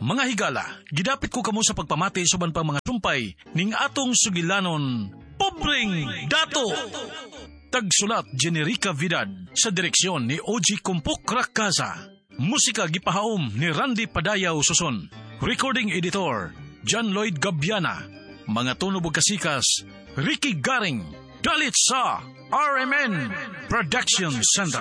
Mga higala, gidapit ko kamo sa pagpamati suban pang mga sumpay ning atong sugilanon, Pobreng Dato! Tagsulat Generica Vidad sa direksyon ni OG Kumpok Rakasa. Musika gipahaom ni Randy Padayaw Suson. Recording editor John Lloyd Gabiana. Mga tunog ug kasikas Ricky Garing. Dalit sa RMN Production Center.